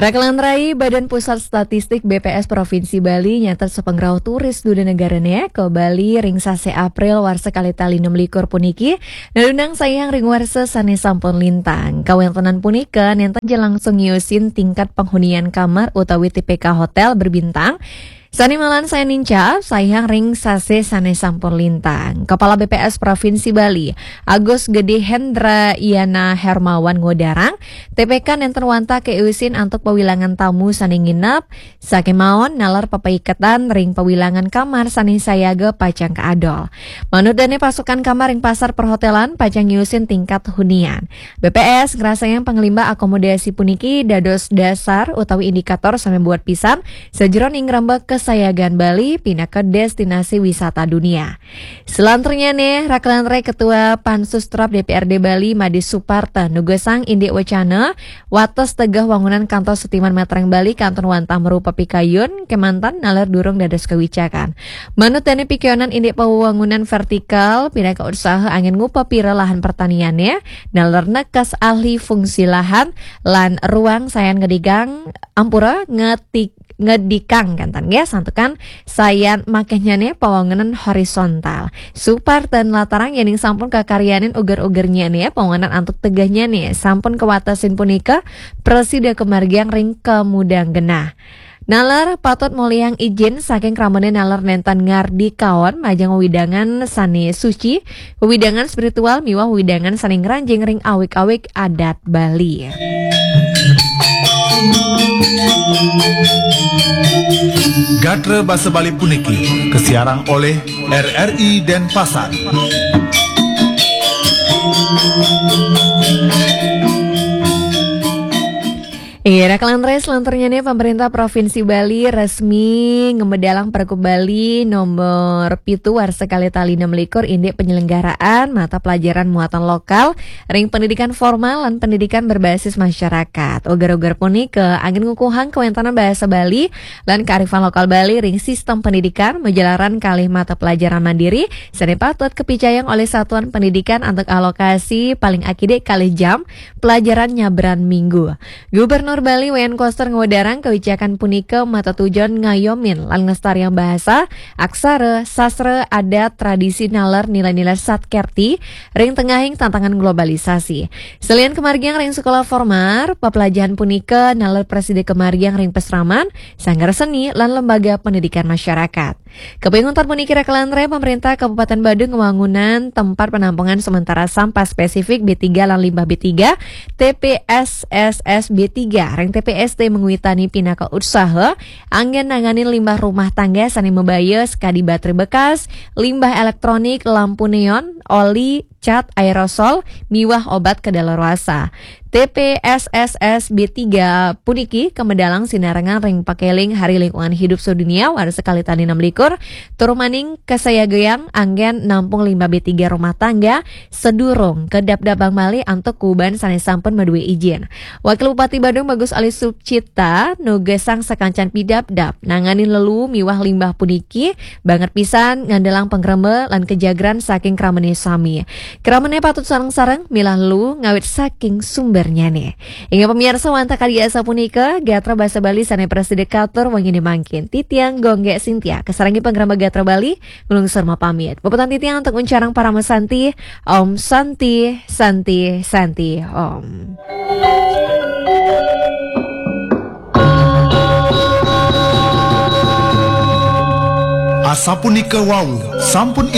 Rakelan Badan Pusat Statistik BPS Provinsi Bali nyatet sepengrau turis duda negaranya ke Bali ring sase April warsa kalita 16 puniki nadunang sayang ring warsa sane sampun lintang. Kawentenan punika nenten langsung ngiusin tingkat penghunian kamar utawi TPK hotel berbintang. Sani malan saya ninca, sayang ring sase sane sampun lintang. Kepala BPS Provinsi Bali, Agus Gede Hendra Iana Hermawan ngodarang, TPK nenten wanta keusin untuk pewilangan tamu sani nginep, sakemaon nalar papaikatan ring pewilangan kamar sani sayaga pacang keadol. Manut dane pasukan kamar ring pasar perhotelan pacang ngiusin tingkat hunian. BPS ngerasanya pengelimba akomodasi puniki dados dasar utawi indikator sampai buat pisan sejeron ing rambak kesayagan Bali pindah ke destinasi wisata dunia. Selanjutnya nih, Rakelan Ketua Pansus Trop DPRD Bali Madi Suparta nugasang Indik Wacana wates tegah wangunan kantor Setiman Metreng Bali kantor wantah merupa pikayun kemantan nalar durung dados kewicakan. Manut dene pikionan Indik Pawangunan vertikal pindah ke usaha angin ngupa pira lahan pertaniannya nalar nekas ahli fungsi lahan lan ruang sayan ngedigang ampura ngedikang kantan ya santukan sayan makanya nih pawanganan horizontal Suparten latarang yang sampun kakaryanin uger-ugernya nih pawanganan antuk tegahnya nih sampun kewatasin punika presida kemargiang ring kemudang genah. Nalar patut muliang izin saking kramane nalar nentan ngardi kawan majang widangan sani suci, widangan spiritual miwah widangan sani ngranjing ring awik-awik adat Bali. Gatra Bahasa Bali puniki kesiarang oleh RRI Denpasar. Iya, Rakelan selanjutnya nih pemerintah Provinsi Bali resmi ngemedalang Pergub Bali nomor pitu warsa kalita 16 indik penyelenggaraan mata pelajaran muatan lokal ring pendidikan formal dan pendidikan berbasis masyarakat. Oger-oger puni ke angin ngukuhang kewentanan bahasa Bali dan kearifan lokal Bali ring sistem pendidikan menjalaran kalih mata pelajaran mandiri seni patut kepicayang oleh satuan pendidikan untuk alokasi paling akide kalih jam pelajaran nyabran minggu. Gubernur Bali Wayan Koster ngodarang kebijakan punika mata tujuan ngayomin lan ngelestarian bahasa, aksara, sastra, adat, tradisi nalar nilai-nilai satkerti ring tengahing tantangan globalisasi. Selain kemargiang ring sekolah formal, pepelajaran punika nalar presiden kemargiang ring pesraman, sanggar seni lan lembaga pendidikan masyarakat. Kepinguntan puniki Rakelan pemerintah Kabupaten Badung ngewangunan tempat penampungan sementara sampah spesifik B3 lan limbah B3 TPSSS B3 ring TPST menguitani pinaka usaha angin nanganin limbah rumah tangga sani membaya sekadi baterai bekas, limbah elektronik, lampu neon, oli, cat, aerosol, miwah obat kedaluarsa. TPSSS B3 puniki kemedalang sinarangan ring pakeling Hari Lingkungan Hidup Sedunia warsa kalita 16 turumaning kesayagayang anggen nampung limbah B3 rumah tangga sedurung ke Dapdabang Bali antuk kuban sane sampun madue izin. Wakil Bupati Badung Bagus Ali Subcipta nugesang sekancan pidapdap nanganin lelu miwah limbah puniki banget pisan ngandelang penggreme lan kejagran saking kramene sami. Kramene patut sareng-sareng milah lelu ngawit saking sumber nih. Hingga pemirsa wanta kaliasa punika Gatra Bahasa Bali sane presiden katur wangini mangkin titiang gongge Sintia kesarangi penggrama Gatra Bali ngulung serma pamit. Pepetan titiang untuk uncarang para mesanti Om Santi Santi Santi Om. Asa punika wau sampun